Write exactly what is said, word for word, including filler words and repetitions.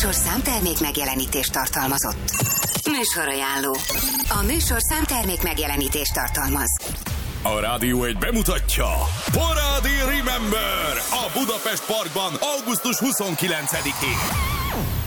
műsor számtermék megjelenítést tartalmazott. Műsorajánló. A műsor számtermék megjelenítést tartalmaz. A Rádió egy bemutatja Parádi Remember a Budapest Parkban augusztus huszonkilencedikén.